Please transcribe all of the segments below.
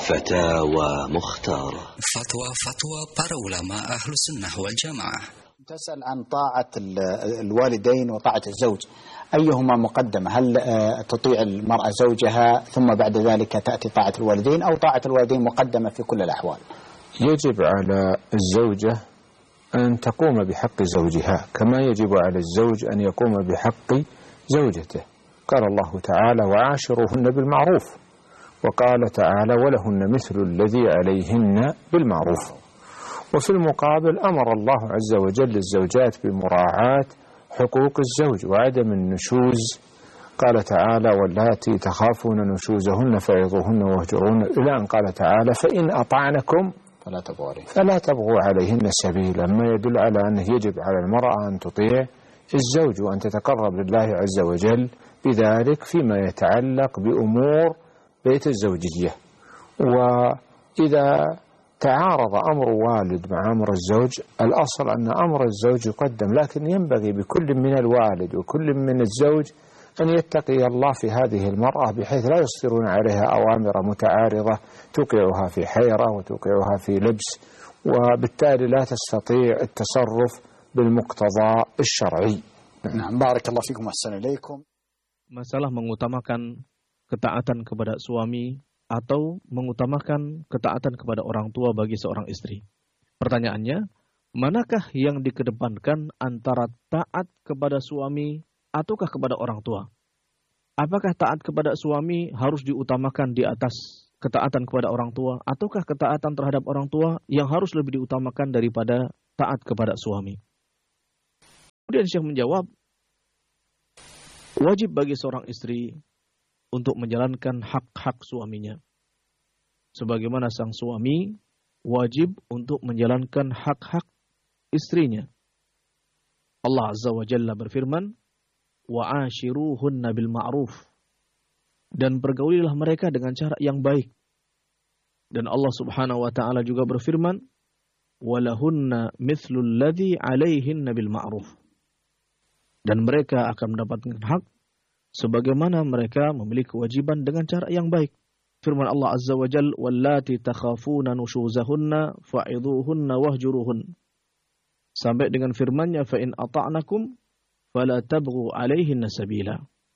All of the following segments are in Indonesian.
فتاوى مختارة. فتوى para ulama أهل السنة والجماعة. تسأل عن طاعة الوالدين وطاعة الزوج، أيهما مقدمة؟ هل تطيع المرأة زوجها ثم بعد ذلك تأتي طاعة الوالدين، أو طاعة الوالدين مقدمة في كل الأحوال؟ يجب على الزوجة أن تقوم بحق زوجها كما يجب على الزوج أن يقوم بحق زوجته. قال الله تعالى: وعاشروهن بالمعروف، وقال تعالى: ولهن مثل الذي عليهن بالمعروف. وفي المقابل أمر الله عز وجل الزوجات بمراعاة حقوق الزوج وعدم النشوز. قال تعالى: واللاتي تخافون نشوزهن فعظوهن واهجروهن، إلى أن قال تعالى: فإن أطعنكم فلا تبغوا عليهن سبيلا، ما يدل على أنه يجب على المرأة أن تطيع الزوج وأن تتقرب لله عز وجل بذلك فيما يتعلق بأمور بيت الزوجية. وإذا تعارض أمر والد مع أمر الزوج، الأصل أن أمر الزوج يقدم، لكن ينبغي بكل من الوالد وكل من الزوج أن يتقي الله في هذه المرأة بحيث لا يصدرون عليها أوامر متعارضة توقعها في حيرة وتوقعها في لبس، وبالتالي لا تستطيع التصرف بالمقتضى الشرعي. نعم، بارك الله فيكم وأحسن إليكم. Masalah mengutamakan ketaatan kepada suami atau mengutamakan ketaatan kepada orang tua bagi seorang istri. Pertanyaannya, manakah yang dikedepankan antara taat kepada suami ataukah kepada orang tua? Apakah taat kepada suami harus diutamakan di atas ketaatan kepada orang tua, ataukah ketaatan terhadap orang tua yang harus lebih diutamakan daripada taat kepada suami? Kemudian Syekh menjawab, wajib bagi seorang istri untuk menjalankan hak-hak suaminya. Sebagaimana sang suami wajib untuk menjalankan hak-hak istrinya. Allah Azza wa Jalla berfirman, وَعَاشِرُوهُنَّ بِالْمَعْرُوفِ, dan pergaulilah mereka dengan cara yang baik. Dan Allah Subhanahu wa Ta'ala juga berfirman, وَلَهُنَّ مِثْلُ الَّذِي عَلَيْهِنَّ بِالْمَعْرُوفِ, dan mereka akan mendapatkan hak sebagaimana mereka memiliki kewajiban dengan cara yang baik. Firman Allah Azza wa Jalla, وَاللَّاتِي تَخَافُونَ نُشُوزَهُنَّ فَعِظُوهُنَّ وَهْجُرُوهُنَّ, sampai dengan firman-Nya, فَإِنْ أَطَعْنَكُمْ فَلَا تَبْغُوا عَلَيْهِنَّ سَبِيلًا,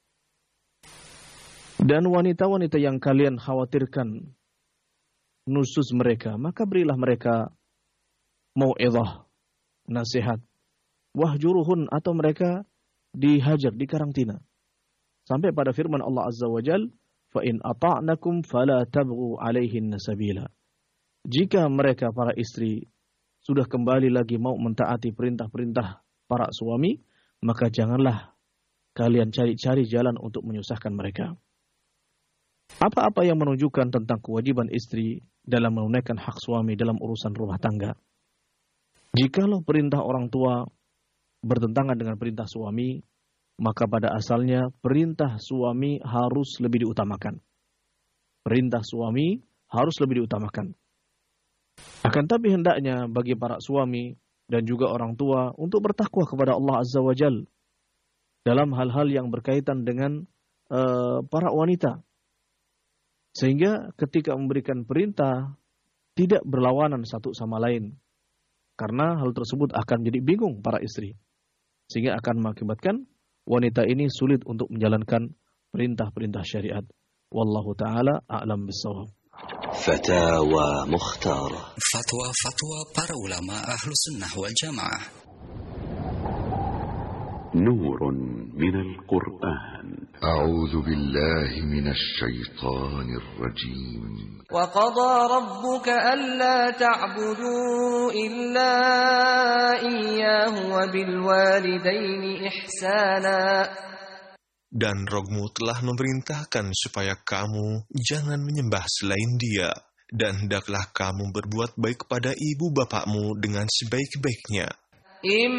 dan wanita-wanita yang kalian khawatirkan nusus mereka, maka berilah mereka mau'izah, nasihat, wahjuruhun, atau mereka dihajar, dikarantina. Sampai pada firman Allah Azza wa Jal, فَإِنْ أَطَعْنَكُمْ فَلَا تَبْغُوا عَلَيْهِنَّ سَبِيلًا, jika mereka para istri sudah kembali lagi mau mentaati perintah-perintah para suami, maka janganlah kalian cari-cari jalan untuk menyusahkan mereka. Apa-apa yang menunjukkan tentang kewajiban istri dalam menunaikan hak suami dalam urusan rumah tangga. Jikalau perintah orang tua bertentangan dengan perintah suami, maka pada asalnya perintah suami harus lebih diutamakan. Perintah suami harus lebih diutamakan. Akan tapi hendaknya bagi para suami dan juga orang tua untuk bertakwa kepada Allah Azza wa Jal dalam hal-hal yang berkaitan dengan para wanita. Sehingga ketika memberikan perintah tidak berlawanan satu sama lain. Karena hal tersebut akan menjadi bingung para istri. Sehingga akan mengakibatkan wanita ini sulit untuk menjalankan perintah-perintah syariat. Wallahu ta'ala a'lam bissawab. فتاوى مختارة. Fatwa para ulama ahlu sunnah wal jamaah. نور من القرآن. أعوذ بالله من الشيطان الرجيم. وقضى ربك ألا تعبدوا إلا إياه وبالوالدين إحسانا. Dan Rohmu telah memerintahkan supaya kamu jangan menyembah selain Dia, dan hendaklah kamu berbuat baik pada ibu bapakmu dengan sebaik-baiknya.